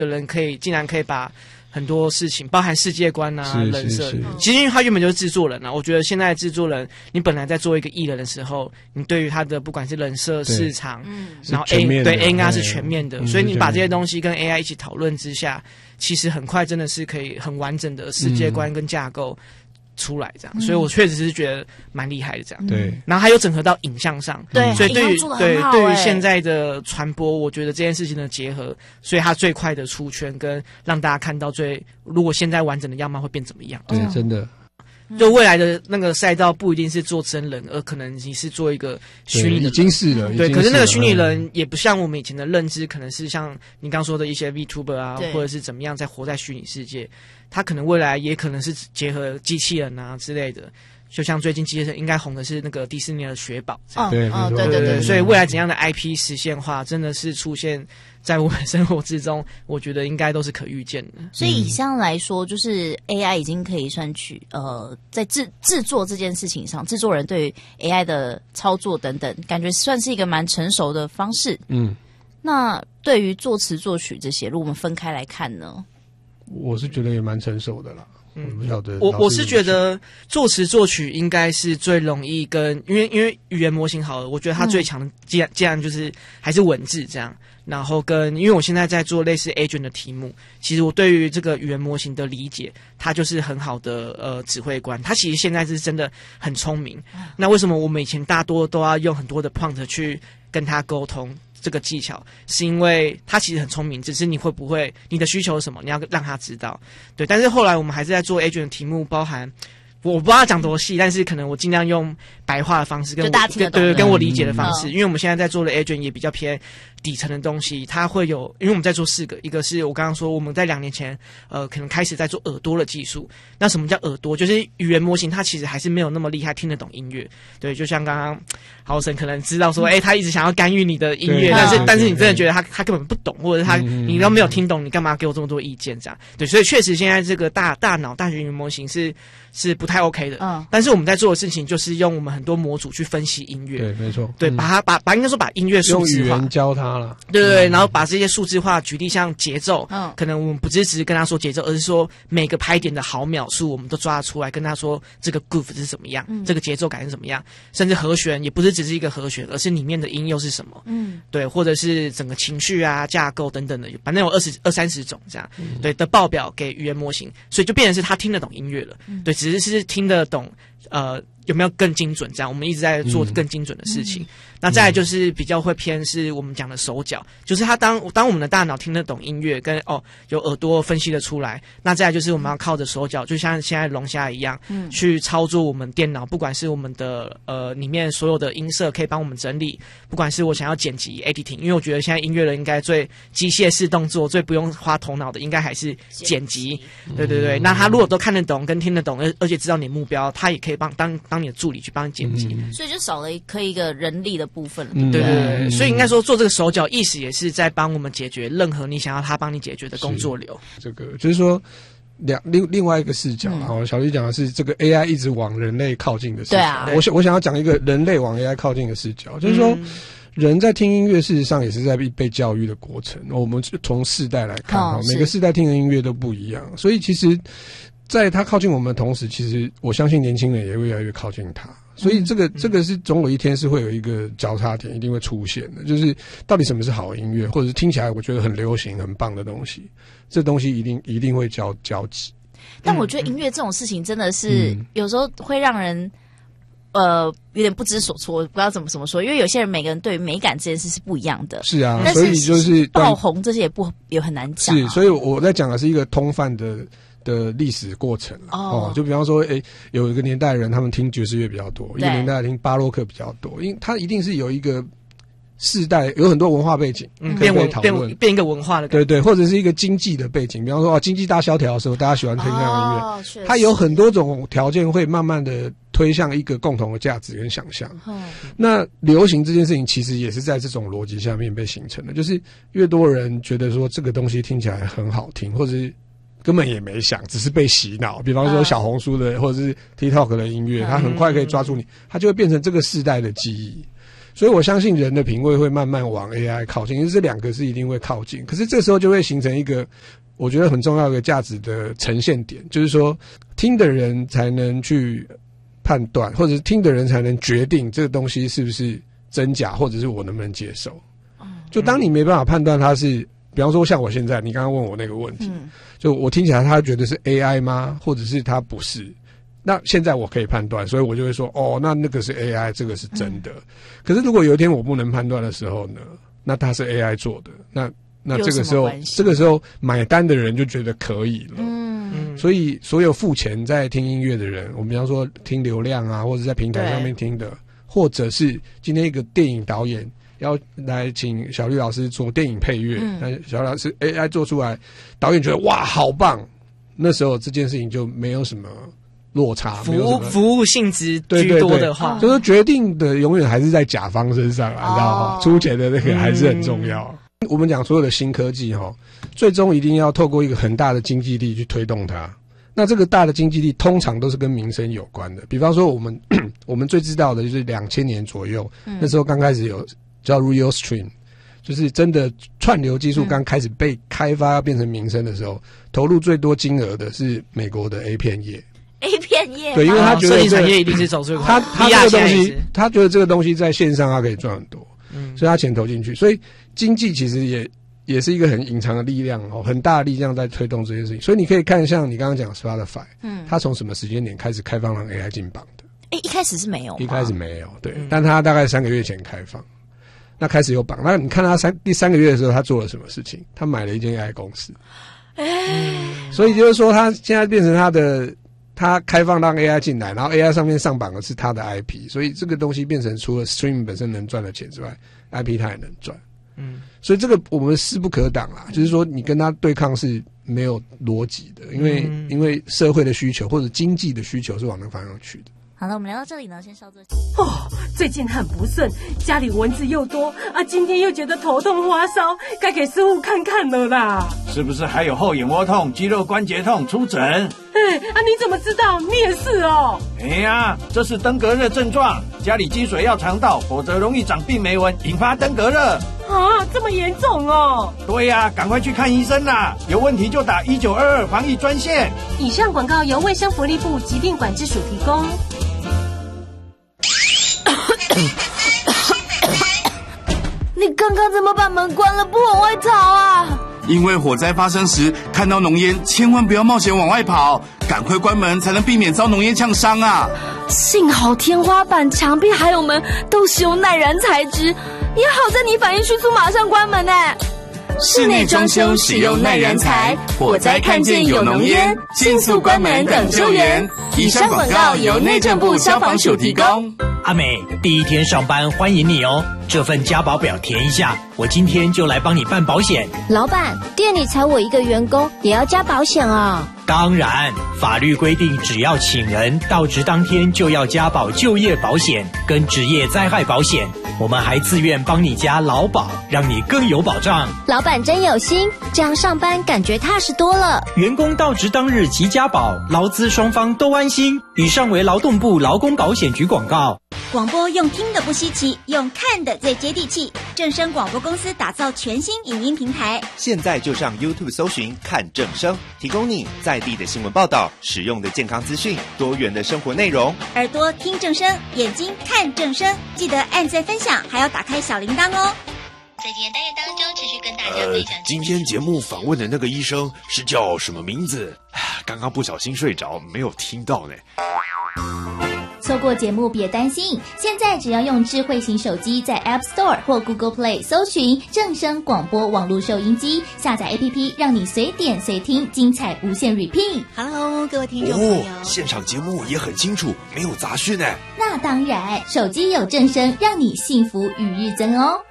的人竟然可以把很多事情，包含世界观啊、人设，其实因为他原本就是制作人啊。我觉得现在的制作人，你本来在做一个艺人的时候，你对于他的不管是人设、市场，然后 AI 是全面的，所以你把这些东西跟 AI 一起讨论之下，其实很快真的是可以很完整的世界观跟架构出来这样，所以我确实是觉得蛮厉害的这样。 对， 然后还有整合到影像上， 对， 所以对于现在的传播，我觉得这件事情的结合，所以它最快的出圈跟让大家看到如果现在完整的样貌会变怎么样？ 对，真的。 就未来的那个赛道不一定是做真人，而可能你是做一个虚拟的人， 已经是了。 对，可是那个虚拟人也不像我们以前的认知，可能是像你刚说的一些 VTuber 啊，或者是怎么样在活在虚拟世界，他可能未来也可能是结合机器人啊之类的。就像最近机器人应该红的是那个迪士尼的雪宝，对，所以未来怎样的 IP 实现化，真的是出现在我们生活之中，我觉得应该都是可预见的。 所以以上来说，就是 AI 已经可以算在制作这件事情上，制作人对于 AI 的操作等等，感觉算是一个蛮成熟的方式。那对于作词作曲这些，如果我们分开来看呢？ 我是觉得也蛮成熟的啦。不晓得， 我是觉得作词作曲应该是最容易因为语言模型好了，我觉得它最强的既然就是还是文字这样，然后因为我现在在做类似 agent 的题目，其实我对于这个语言模型的理解，它就是很好的指挥官，它其实现在是真的很聪明。那为什么我们以前大多都要用很多的 prompt 去跟他沟通？这个技巧是因为他其实很聪明，只是你会不会你的需求是什么，你要让他知道。对，但是后来我们还是在做 agent 的题目，包含我不知道讲多细，但是可能我尽量用白话的方式跟我理解的方式，因为我们现在在做的 agent 也比较偏底层的东西，它会有，因为我们在做4个，一个是我刚刚说我们在2年前可能开始在做耳朵的技术。那什么叫耳朵？就是语言模型它其实还是没有那么厉害，听得懂音乐。对，就像刚刚豪神可能知道说，他一直想要干预你的音乐，但是你真的觉得他根本不懂，或者你都没有听懂，你干嘛给我这么多意见这样？对，所以确实现在这个大脑大语言模型是不太 OK 的。但是我们在做的事情就是用我们很多模组去分析音乐。 对，没错。 对，应该说把音乐数字化， 用语言教他了。 对，然后把这些数字化，举例像节奏，可能我们不只是跟他说节奏，而是说每个拍点的毫秒数我们都抓得出来，跟他说这个 groove 是怎么样，这个节奏感是怎么样，甚至和弦也不是只是一个和弦，而是里面的音又是什么。对，或者是整个情绪啊、架构等等的，反正有20-30种这样。对的报表给语言模型，所以就变成是他听得懂音乐了。对，只是听得懂有没有更精准这样，我们一直在做更精准的事情。那再来就是比较会偏是我们讲的手脚，就是他当我们的大脑听得懂音乐跟有耳朵分析得出来，那再来就是我们要靠着手脚，就像现在龙虾一样，去操作我们电脑，不管是我们的里面所有的音色可以帮我们整理，不管是我想要剪辑 editing， 因为我觉得现在音乐人应该最机械式动作最不用花头脑的应该还是剪辑。对，那他如果都看得懂跟听得懂，而且知道你的目标，他也可以当你的助理去帮你剪辑。 所以就少了一个人力的部分了。 对，所以应该说做这个手脚意识也是在帮我们解决任何你想要他帮你解决的工作流。 这个就是说另外一个视角，小丽讲的是这个 AI 一直往人类靠近的视角。对啊，我想要讲一个人类往 AI 靠近的视角，就是说人在听音乐事实上也是在被教育的过程。我们从世代来看，每个世代听的音乐都不一样，所以其实在他靠近我们的同时，其实我相信年轻人也会越来越靠近他。所以这个是总有一天是会有一个交叉点，一定会出现的。就是到底什么是好音乐，或者是听起来我觉得很流行、很棒的东西，这东西一定会交集。 但我觉得音乐这种事情真的是有时候会让人有点不知所措，不知道怎么说，因为有些人每个人对于美感这件事是不一样的。 是啊，所以就是爆红这些也很难讲。 是，所以我在讲的是一个通泛的历史过程就比方说，有一个年代的人他们听爵士乐比较多，一个年代听巴洛克比较多，因为他一定是有一个世代有很多文化背景，可以被讨论， 变一个文化的， 对，或者是一个经济的背景，比方说经济大萧条的时候，大家喜欢听那样的音乐，它有很多种条件会慢慢的推向一个共同的价值跟想象。那流行这件事情其实也是在这种逻辑下面被形成的，就是越多人觉得说这个东西听起来很好听，或者是根本也没想，只是被洗脑。比方说小红书的或者是 TikTok 的音乐，它很快可以抓住你，它就会变成这个世代的记忆。 所以我相信人的品味会慢慢往 AI 靠近，因为这两个是一定会靠近。可是这时候就会形成一个我觉得很重要的价值的呈现点，就是说听的人才能去判断，或者是听的人才能决定这个东西是不是真假，或者是我能不能接受。就当你没办法判断它是，比方说像我现在你刚刚问我那个问题，就我听起来他觉得是 AI 吗？或者是他不是？那现在我可以判断，所以我就会说哦，那个是 AI， 这个是真的。可是如果有一天我不能判断的时候呢，那它是 AI 做的，那这个时候买单的人就觉得可以了。所以所有付钱在听音乐的人，我们比方说听流量啊，或者在平台上面听的，或者是今天一个电影导演要来请小绿老师做电影配乐，那小绿老师 AI 做出来，导演觉得哇好棒，那时候这件事情就没有什么落差， 服务性质居多的话， 就是决定的永远还是在甲方身上啊，你知道吗？出钱的那个还是很重要。我们讲所有的新科技最终一定要透过一个很大的经济力去推动它。那这个大的经济力通常都是跟民生有关的，比方说我们最知道的就是2000年左右，那时候刚开始有叫 Real Stream， 就是真的串流技术刚开始被开发变成民生的时候，投入最多金额的是美国的 A 片业。 A 片业， 对，因为他觉得摄影产业一定是走最快。 他这个东西，他觉得这个东西在线上他可以赚很多，所以他钱投进去。所以经济其实也是一个很隐藏的力量很大的力量在推动这件事情。所以你可以看像你刚刚讲 Spotify，他从什么时间点开始开放让 AI 进榜的？ 一开始是没有， 一开始没有，对，但他大概3个月前开放，那开始有榜。那你看他第3个月的时候，他做了什么事情？他买了一间 AI 公司，所以就是说，他现在变成他开放让 AI 进来，然后 AI 上面上榜的是他的 IP， 所以这个东西变成除了 Stream 本身能赚的钱之外 ，IP 它也能赚。所以这个我们势不可挡啦，就是说你跟他对抗是没有逻辑的，因为社会的需求或者经济的需求是往那个方向去的。 好了，我们聊到这里呢，先稍作。 最近很不顺，家里蚊子又多啊，今天又觉得头痛发烧，该给师傅看看了啦。 是不是还有后眼窝痛、肌肉关节痛？出诊。 你怎么知道？你也是哦。 这是登革热症状，家里积水要肠道，否则容易长病媒蚊，引发登革热。 这么严重哦？ 对呀，赶快去看医生啦！有问题就打1922防疫专线。 以上广告由卫生福利部疾病管制署提供。 你刚刚怎么把门关了不往外逃啊？ 因为火灾发生时看到浓烟，千万不要冒险往外跑，赶快关门才能避免遭浓烟呛伤啊！ 幸好天花板、墙壁还有门都是用耐燃材质，也好在你反应迅速，马上关门呢。 室内装修使用耐燃材，火灾看见有浓烟，迅速关门等救援。以上广告由内政部消防署提供。 阿美，第一天上班欢迎你哦，这份加保表填一下，我今天就来帮你办保险。 老板，店里才我一个员工，也要加保险啊？ 当然，法律规定只要请人到职当天就要加保就业保险跟职业灾害保险，我们还自愿帮你加劳保，让你更有保障。 老板真有心，这样上班感觉踏实多了。 员工到职当日即加保，劳资双方都安心。以上为劳动部劳工保险局广告。 广播用听的不稀奇，用看的最接地气。正声广播公司打造全新影音平台， 现在就上 YouTube 搜寻看正声，提供你在地的新闻报道、实用的健康资讯、多元的生活内容。 耳朵听正声，眼睛看正声，记得按赞分享，还要打开小铃铛哦。 在今天单元当中，持续跟大家分享。 今天节目访问的那个医生是叫什么名字？刚刚不小心睡着，没有听到呢。 错过节目别担心，现在只要用智慧型手机在 App Store 或 Google Play 搜寻正声广播网络收音机，下载 APP， 让你随点随听，精彩无限 repeat。 Hello， 各位听众朋友， 现场节目也很清楚，没有杂讯呢。 那当然，手机有正声，让你幸福与日增哦。